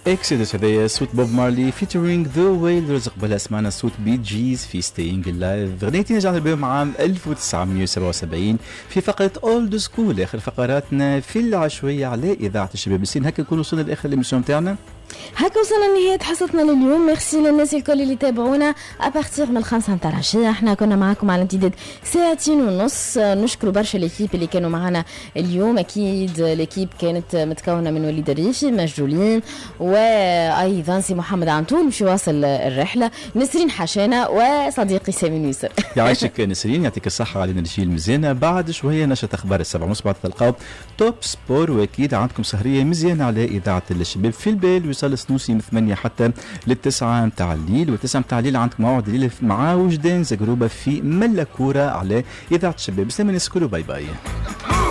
اكسيدس هذايا صوت بوب مارلي فيتشرينج ذا ويلرز، قبلها سمعنا صوت بي جيز في ستينج لايف. غنيتي رجعنا بهم عام 1977 في فقرة اولد سكول، اخر فقراتنا في العشوية على اذاعة الشباب السين. هكا نكون وصلنا لاخر الاميسيون تاعنا، هكا وصلنا لنهاية حصتنا لليوم. ميرسي للناس الكل اللي تابعونا ابارتيغ من 5 متاع العشية. احنا كنا معاكم على امتداد ساعتين ونص. نشكر برشا ليكيب اللي كانوا معنا اليوم. اكيد ليكيب كانت متكونة من وليد الريفي، مجدولين، وايضا سي محمد عنتون باش يواصل الرحلة، نسرين حشانة، وصديقي سامي نيسر. يعيشك نسرين، يعطيك الصحة على الانرجي المزيانة. بعد شوية نشرة اخبار 7:30 بعد تلقاو توب سبور، واكيد عندكم سهرية مزيانة على اذاعة الشباب في البال، ويصل سنوسي من 8 حتى ل9 متاع الليل. و9 متاع الليل عندكم موعد الليل مع وجدان زقروبة في ملا كورة على اذاعة الشباب. سلام نسكروا، باي باي.